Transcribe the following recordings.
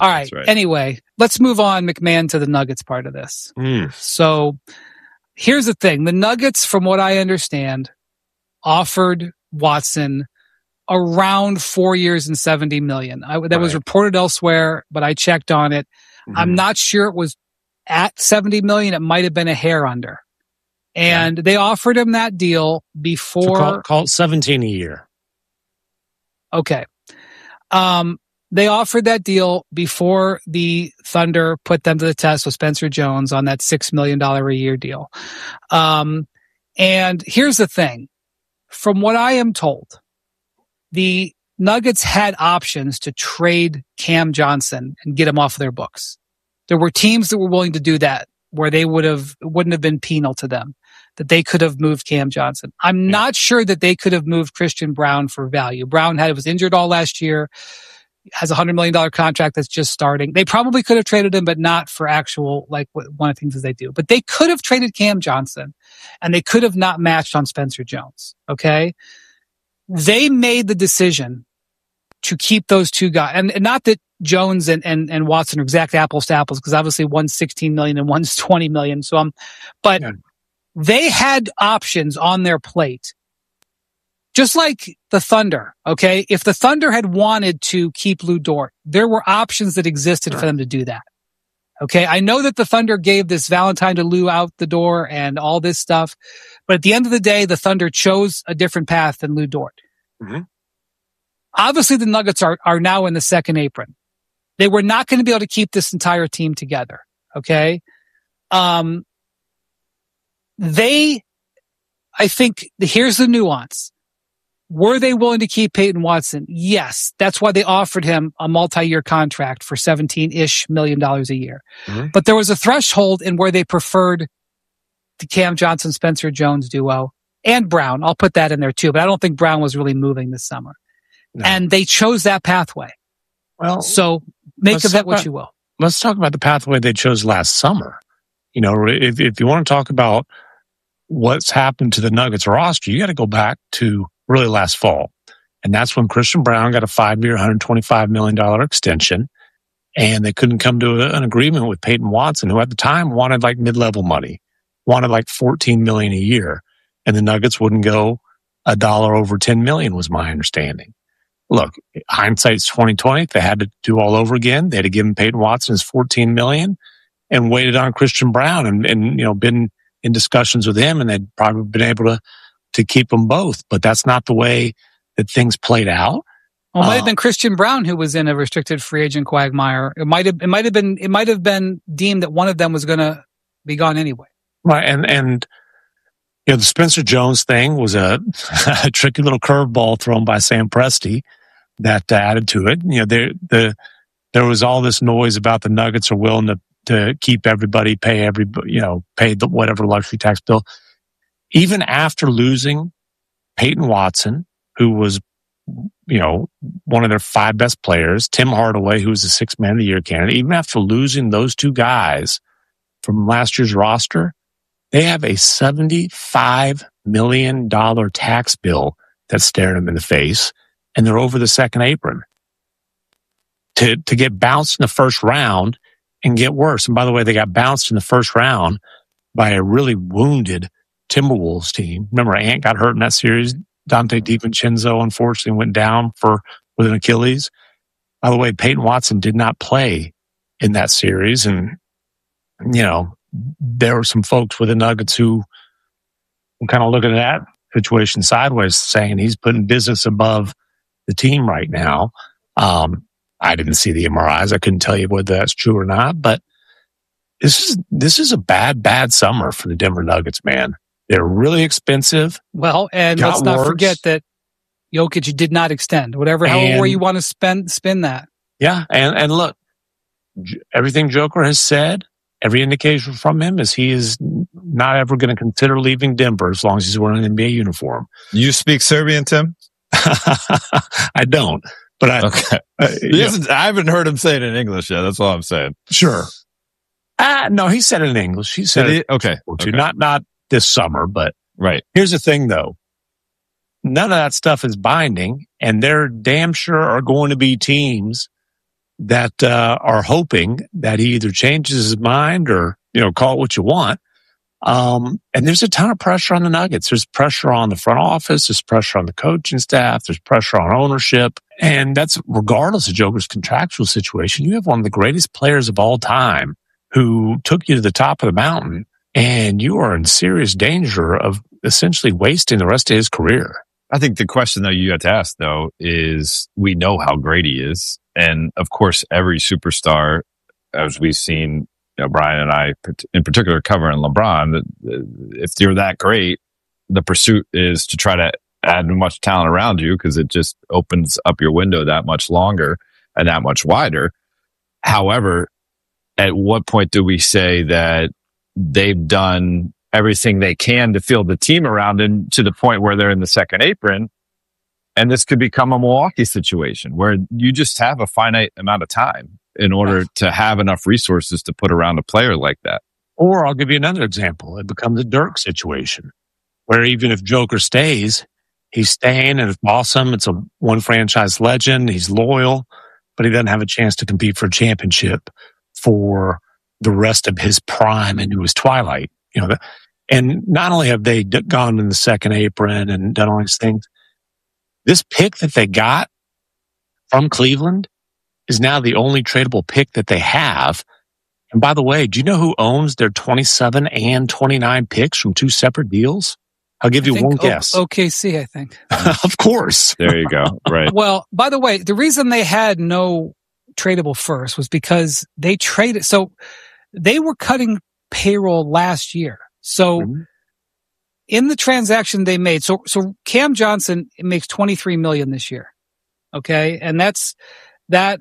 All right. right. Anyway, let's move on, McMahon, to the Nuggets part of this. So here's the thing. The Nuggets, from what I understand, offered Watson around 4 years and $70 million. That was reported elsewhere, but I checked on it. I'm not sure it was at $70 million. It might have been a hair under. And they offered him that deal before. So call it 17 a year. Okay. They offered that deal before the Thunder put them to the test with Spencer Jones on that $6 million a year deal. And here's the thing. From what I am told, the Nuggets had options to trade Cam Johnson and get him off their books. There were teams that were willing to do that, where it wouldn't have been penal to them, that they could have moved Cam Johnson. I'm not sure that they could have moved Christian Braun for value. Braun was injured all last year, has a $100 million contract that's just starting. They probably could have traded him, but not for actual, like one of the things that they do. But they could have traded Cam Johnson, and they could have not matched on Spencer Jones. Okay. They made the decision to keep those two guys, and not that Jones and Watson are exact apples to apples, because obviously one's 16 million and one's 20 million. But they had options on their plate. Just like the Thunder, okay? If the Thunder had wanted to keep Lou Dort, there were options that existed for them to do that. Okay? I know that the Thunder gave this Valentine to Lou out the door and all this stuff, but at the end of the day, the Thunder chose a different path than Lou Dort. Obviously, the Nuggets are now in the second apron. They were not going to be able to keep this entire team together, okay? I think, here's the nuance. Were they willing to keep Peyton Watson? Yes. That's why they offered him a multi-year contract for $17-ish million a year. But there was a threshold in where they preferred the Cam Johnson, Spencer Jones duo, and Brown. I'll put that in there too, but I don't think Brown was really moving this summer. No. And they chose that pathway. Well, so make of that what you will. Let's talk about the pathway they chose last summer. You know, if you want to talk about what's happened to the Nuggets roster, you got to go back to really last fall. And that's when Christian Braun got a 5-year, $125 million extension. And they couldn't come to an agreement with Peyton Watson, who at the time wanted like mid-level money, wanted like $14 million a year. And the Nuggets wouldn't go $1 over $10 million, was my understanding. Look, hindsight's 2020. They had to do all over again. They had to give him Peyton Watson his $14 million and waited on Christian Braun and been in discussions with him, and they'd probably been able to keep them both. But that's not the way that things played out. Well, it might have been Christian Braun who was in a restricted free agent quagmire. It might have been deemed that one of them was going to be gone anyway. Right, and the Spencer Jones thing was a tricky little curveball thrown by Sam Presti that added to it. There was all this noise about the Nuggets are willing to keep everybody, pay the whatever luxury tax bill. Even after losing Peyton Watson, who was, one of their 5 best players, Tim Hardaway, who was a 6th Man of the Year candidate, even after losing those 2 guys from last year's roster, they have a $75 million tax bill that's staring them in the face, and they're over the second apron. To get bounced in the first round and get worse. And by the way, they got bounced in the first round by a really wounded Timberwolves team. Remember, Ant got hurt in that series. Dante DiVincenzo, unfortunately, went down with an Achilles. By the way, Peyton Watson did not play in that series. And, there were some folks with the Nuggets who were kind of looking at that situation sideways, saying he's putting business above the team right now. I didn't see the MRIs. I couldn't tell you whether that's true or not, but this is a bad summer for the Denver Nuggets, man. They're really expensive. Well, and let's not forget that Jokic did not extend. However you want to spin that. Yeah, and look, everything Joker has said, every indication from him is he is not ever going to consider leaving Denver as long as he's wearing an NBA uniform. You speak Serbian, Tim? I don't. But I haven't heard him say it in English yet. That's all I'm saying. Sure. No, he said it in English. He said it. Okay. Not this summer, but right. Here's the thing, though. None of that stuff is binding, and there damn sure are going to be teams that are hoping that he either changes his mind or, call it what you want. And there's a ton of pressure on the Nuggets. There's pressure on the front office. There's pressure on the coaching staff. There's pressure on ownership. And that's regardless of Joker's contractual situation. You have one of the greatest players of all time who took you to the top of the mountain, and you are in serious danger of essentially wasting the rest of his career. I think the question that you have to ask, though, is we know how great he is. And of course, every superstar, as we've seen, Brian and I in particular covering LeBron, if you're that great, the pursuit is to try to add much talent around you because it just opens up your window that much longer and that much wider. However, at what point do we say that they've done everything they can to field the team around and to the point where they're in the second apron? And this could become a Milwaukee situation where you just have a finite amount of time in order to have enough resources to put around a player like that. Or I'll give you another example. It becomes a Dirk situation where even if Joker stays, he's staying and it's awesome. It's a one franchise legend. He's loyal, but he doesn't have a chance to compete for a championship for the rest of his prime into his twilight. And not only have they gone in the second apron and done all these things, this pick that they got from Cleveland is now the only tradable pick that they have. And by the way, do you know who owns their 27 and 29 picks from two separate deals? I'll give you one guess. OKC, I think. Of course. There you go. Right. Well, by the way, the reason they had no tradable first was because they traded. So they were cutting payroll last year. So in the transaction they made, so Cam Johnson makes $23 million this year. Okay. And that's a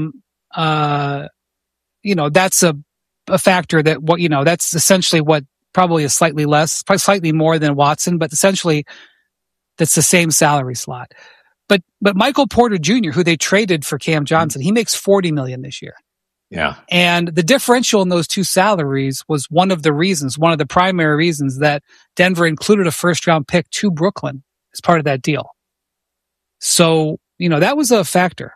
factor that that's essentially what probably is slightly less, probably slightly more than Watson, but essentially that's the same salary slot. But Michael Porter Jr., who they traded for Cam Johnson, he makes $40 million this year. Yeah. And the differential in those two salaries was one of the primary reasons that Denver included a first round pick to Brooklyn as part of that deal. So, that was a factor.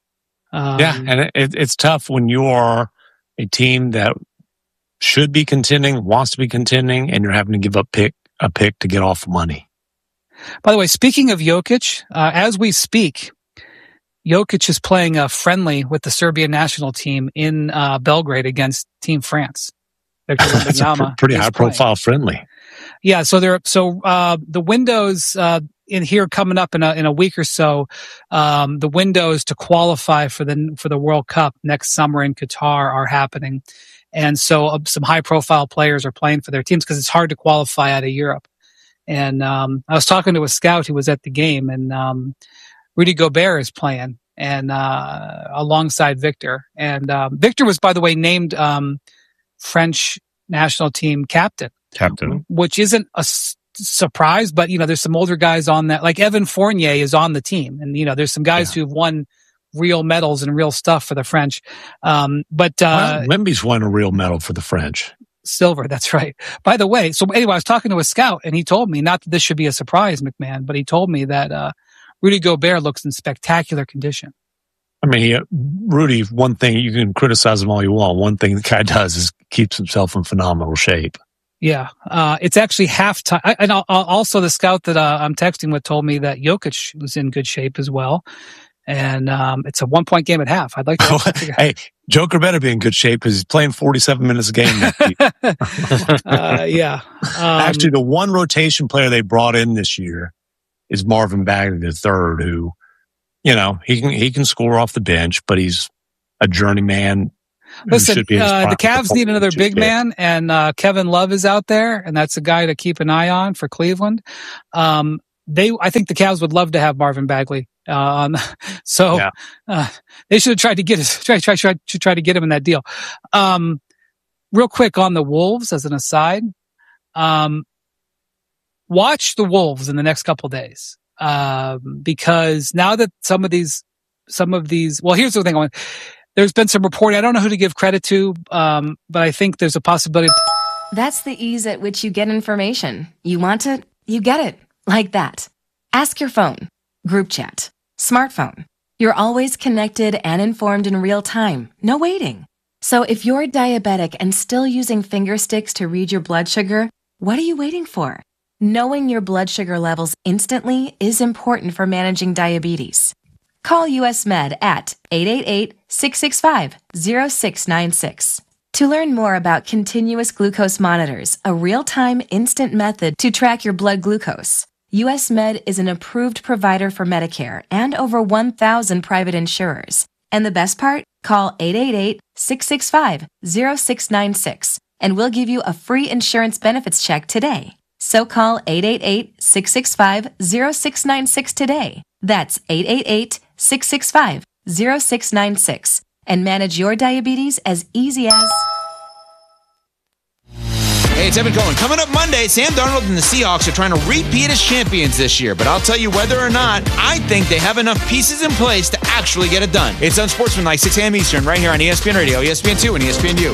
And it's tough when you are a team that should be contending, wants to be contending, and you're having to give up a pick to get off money. By the way, speaking of Jokic, as we speak, Jokic is playing a friendly with the Serbian national team in Belgrade against Team France. That's a pretty high-profile friendly. Yeah, so the windows in here coming up in a week or so, the windows to qualify for the World Cup next summer in Qatar are happening, and so some high-profile players are playing for their teams because it's hard to qualify out of Europe. And I was talking to a scout who was at the game, and Rudy Gobert is playing, and alongside Victor. And Victor was, by the way, named French national team captain, which isn't a surprise, but there's some older guys on that, like Evan Fournier is on the team, and there's some guys who've won real medals and real stuff for the French. Wemby's won a real medal for the French. Silver, that's right. By the way, so anyway, I was talking to a scout, and he told me, not that this should be a surprise, McMahon, but he told me that Rudy Gobert looks in spectacular condition. I mean, Rudy, one thing, you can criticize him all you want. One thing the guy does is keeps himself in phenomenal shape. Yeah. It's actually halftime. And also the scout that I'm texting with told me that Jokic was in good shape as well. And it's a 1-point game at half. I'd like to. Hey, Joker better be in good shape because he's playing 47 minutes a game next week. Yeah. Actually, the one rotation player they brought in this year is Marvin Bagley III, who, he can score off the bench, but he's a journeyman. Listen, the Cavs need another big man, and Kevin Love is out there, and that's a guy to keep an eye on for Cleveland. I think the Cavs would love to have Marvin Bagley. They should have tried to get try to get him in that deal. Real quick on the Wolves, as an aside, watch the Wolves in the next couple of days, because now that some of these, well, here's the thing. There's been some reporting. I don't know who to give credit to, but I think there's a possibility. That's the ease at which you get information. You want it, you get it. Like that. Ask your phone. Group chat. Smartphone. You're always connected and informed in real time. No waiting. So if you're diabetic and still using finger sticks to read your blood sugar, what are you waiting for? Knowing your blood sugar levels instantly is important for managing diabetes. Call US Med at 888-665-0696. To learn more about continuous glucose monitors, a real-time instant method to track your blood glucose, US Med is an approved provider for Medicare and over 1,000 private insurers. And the best part? Call 888-665-0696 and we'll give you a free insurance benefits check today. So call 888-665-0696 today. That's 888-665-0696 and manage your diabetes as easy as... Hey, it's Evan Cohen. Coming up Monday, Sam Darnold and the Seahawks are trying to repeat as champions this year. But I'll tell you whether or not, I think they have enough pieces in place to actually get it done. It's Unsportsmanlike, 6 a.m. Eastern, right here on ESPN Radio, ESPN2, and ESPNU.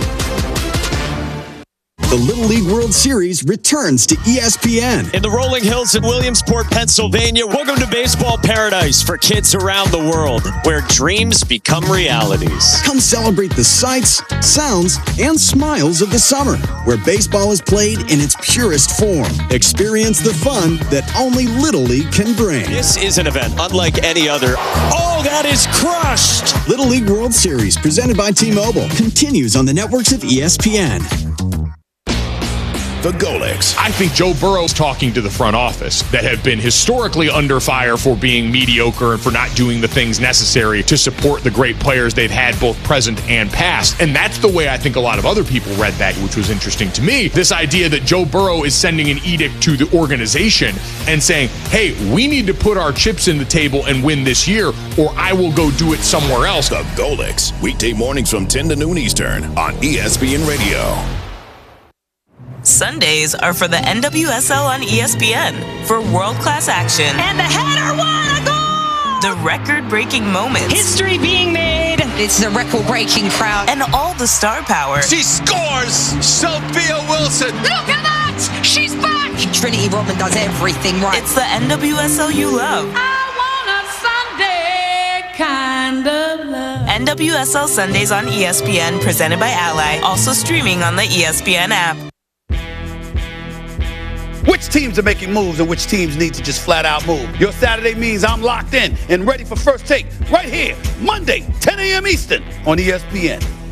The Little League World Series returns to ESPN. In the rolling hills in Williamsport, Pennsylvania, welcome to baseball paradise for kids around the world, where dreams become realities. Come celebrate the sights, sounds, and smiles of the summer, where baseball is played in its purest form. Experience the fun that only Little League can bring. This is an event unlike any other. Oh, that is crushed! Little League World Series, presented by T-Mobile, continues on the networks of ESPN. The Golics. I think Joe Burrow's talking to the front office that have been historically under fire for being mediocre and for not doing the things necessary to support the great players they've had both present and past. And that's the way I think a lot of other people read that, which was interesting to me. This idea that Joe Burrow is sending an edict to the organization and saying, hey, we need to put our chips in the table and win this year, or I will go do it somewhere else. The Golics. Weekday mornings from 10 to noon Eastern on ESPN Radio. Sundays are for the NWSL on ESPN for world-class action. And the header won a goal! The record-breaking moments. History being made. It's the record-breaking crowd. And all the star power. She scores! Sophia Wilson! Look at that! She's back! Trinity Rodman does everything right. It's the NWSL you love. I want a Sunday kind of love. NWSL Sundays on ESPN, presented by Ally. Also streaming on the ESPN app. Which teams are making moves and which teams need to just flat out move? Your Saturday means I'm locked in and ready for First Take right here, Monday, 10 a.m. Eastern on ESPN.